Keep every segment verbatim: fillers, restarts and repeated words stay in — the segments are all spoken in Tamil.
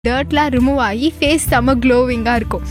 டர்ட்லாம் ரிமூவ் ஆகி ஃபேஸ் செம்ம க்ளோவிங்காக இருக்கும்.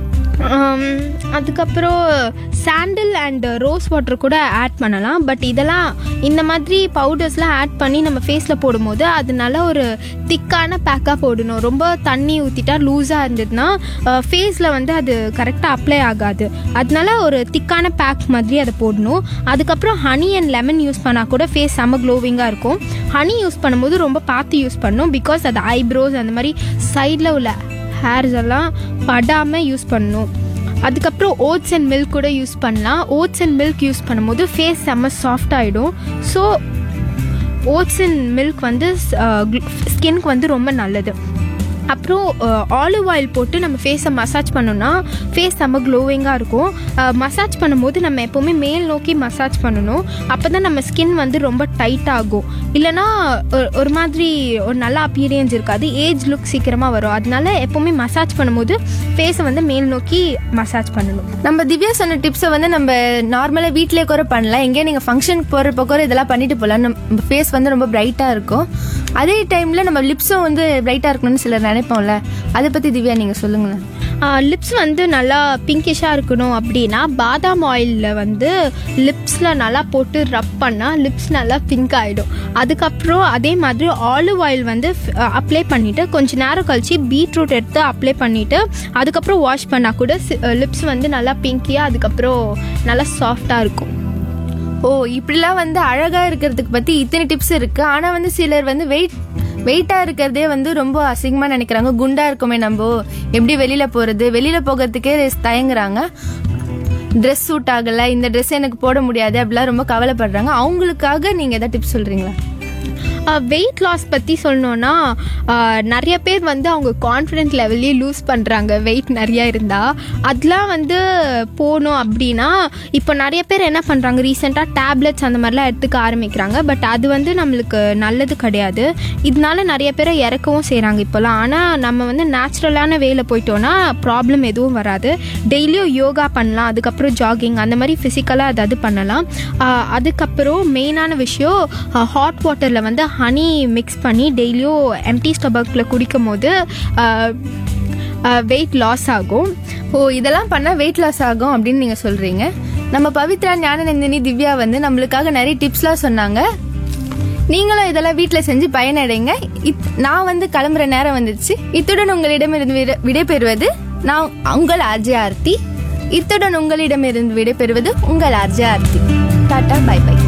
அதுக்கப்புறம் சாண்டில் அண்ட் ரோஸ் வாட்டர் கூட ஆட் பண்ணலாம். பட் இதெல்லாம் இந்த மாதிரி பவுடர்ஸ்லாம் ஆட் பண்ணி நம்ம ஃபேஸில் போடும்போது அது நல்ல ஒரு திக்கான பேக்காக போடணும். ரொம்ப தண்ணி ஊற்றிட்டா லூஸாக இருந்ததுன்னா ஃபேஸில் வந்து அது கரெக்டாக அப்ளை ஆகாது. அதனால ஒரு திக்கான பேக் மாதிரி அதை போடணும். அதுக்கப்புறம் ஹனி அண்ட் லெமன் யூஸ் பண்ணால் கூட ஃபேஸ் செம்ம க்ளோவிங்காக இருக்கும். ஹனி யூஸ் பண்ணும்போது ரொம்ப பார்த்து யூஸ் பண்ணணும். பிகாஸ் அது ஐப்ரோஸ் அந்த மாதிரி சைடில் உள்ள ஹேர்ஸ் எல்லாம் படாமல் யூஸ் பண்ணணும். அதுக்கப்புறம் ஓட்ஸ் அண்ட் மில்க் கூட யூஸ் பண்ணலாம். ஓட்ஸ் அண்ட் மில்க் யூஸ் பண்ணும்போது ஃபேஸ் செம்ம சாஃப்ட் ஆகிடும். ஸோ ஓட்ஸ் அண்ட் மில்க் வந்து ஸ்கின்க்கு வந்து ரொம்ப நல்லது. அப்புறம் ஆலிவ் ஆயில் போட்டு நம்ம ஃபேஸை மசாஜ் பண்ணோன்னா ஃபேஸ் செம்ம க்ளோவிங்காக இருக்கும். மசாஜ் பண்ணும்போது நம்ம எப்போவுமே மேல் நோக்கி மசாஜ் பண்ணணும். அப்போ தான் நம்ம ஸ்கின் வந்து ரொம்ப டைட் ஆகும். இல்லைனா ஒரு மாதிரி ஒரு நல்ல அப்பீரியன்ஸ் இருக்காது, ஏஜ் லுக் சீக்கிரமாக வரும். அதனால எப்போவுமே மசாஜ் பண்ணும்போது ஃபேஸை வந்து மேல் நோக்கி மசாஜ் பண்ணணும். நம்ம திவ்யா சொன்ன டிப்ஸை வந்து நம்ம நார்மலாக வீட்டிலே கூட பண்ணலாம். எங்கேயும் நீங்கள் ஃபங்க்ஷனுக்கு போகிறப்ப கூட இதெல்லாம் பண்ணிட்டு போகலாம். நம்ம ஃபேஸ் வந்து ரொம்ப பிரைட்டாக இருக்கும். அதே டைமில் நம்ம லிப்ஸும் வந்து பிரைட்டாக இருக்கணும்னு சிலர் நினைப்போம்ல, அதை பற்றி திவ்யா நீங்கள் சொல்லுங்களேன். லிப்ஸ் வந்து நல்லா பிங்கிஷாக இருக்கணும் அப்படின்னா பாதாம் ஆயிலில் வந்து லிப்ஸில் நல்லா போட்டு ரப் பண்ணால் லிப்ஸ் நல்லா பிங்க் ஆகிடும். அதுக்கப்புறம் அதே மாதிரி ஆலிவ் ஆயில் வந்து அப்ளை பண்ணிவிட்டு கொஞ்சம் நேரம் கழித்து பீட்ரூட் எடுத்து அப்ளை பண்ணிவிட்டு அதுக்கப்புறம் வாஷ் பண்ணால் கூட லிப்ஸ் வந்து நல்லா பிங்கியாக அதுக்கப்புறம் நல்லா சாஃப்டாக இருக்கும். ஓ, இப்படிலாம் வந்து அழகாக இருக்கிறதுக்கு பற்றி இத்தனை டிப்ஸ் இருக்குது. ஆனால் வந்து சிலர் வந்து வெயிட் வெயிட்டாக இருக்கிறதே வந்து ரொம்ப அசிங்கமாக நினைக்கிறாங்க. குண்டாக இருக்குமே, நம்ம எப்படி வெளியில் போகிறது, வெளியில் போகிறதுக்கே தயங்குறாங்க. ட்ரெஸ் சூட் ஆகலை, இந்த ட்ரெஸ் எனக்கு போட முடியாது அப்படிலாம் ரொம்ப கவலைப்படுறாங்க. அவங்களுக்காக நீங்கள் எதாவது டிப்ஸ் சொல்கிறீங்களா? வெயிட் லாஸ் பற்றி சொல்லணுன்னா நிறைய பேர் வந்து அவங்க கான்ஃபிடென்ட் லெவல்லே லூஸ் பண்ணுறாங்க வெயிட் நிறையா இருந்தால். அதெலாம் வந்து போகணும் அப்படின்னா இப்போ நிறைய பேர் என்ன பண்ணுறாங்க, ரீசெண்டாக டேப்லெட்ஸ் அந்த மாதிரிலாம் எடுத்துக்க ஆரம்பிக்கிறாங்க. பட் அது வந்து நம்மளுக்கு நல்லது கிடையாது. இதனால நிறைய பேரை இறக்கவும் செய்கிறாங்க இப்போலாம். ஆனால் நம்ம வந்து நேச்சுரலான வேலை போயிட்டோன்னா ப்ராப்ளம் எதுவும் வராது. டெய்லியும் யோகா பண்ணலாம், அதுக்கப்புறம் ஜாகிங் அந்த மாதிரி ஃபிசிக்கலாக அதாவது பண்ணலாம். அதுக்கப்புறம் மெயினான விஷயம், ஹாட் வாட்டரில் வந்து ஹனி மிக்ஸ் பண்ணி டெய்லியும் எம்டி ஸ்டொமக்கில் குடிக்கும் போது வெயிட் லாஸ் ஆகும். ஓ, இதெல்லாம் பண்ணால் வெயிட் லாஸ் ஆகும் அப்படின்னு நீங்கள் சொல்கிறீங்க. நம்ம பவித்ரா, ஞானநந்தினி, திவ்யா வந்து நம்மளுக்காக நிறைய டிப்ஸ்லாம் சொன்னாங்க. நீங்களும் இதெல்லாம் வீட்டில் செஞ்சு பயனடைங்க. இத் நான் வந்து கிளம்புற நேரம் வந்துச்சு. இத்துடன் உங்களிடமிருந்து விட விடைபெறுவது நான் உங்கள் ஆர்ஜே ஆர்த்தி. இத்துடன் உங்களிடமிருந்து விடைபெறுவது உங்கள் RJ Aarthi. Tata, by by.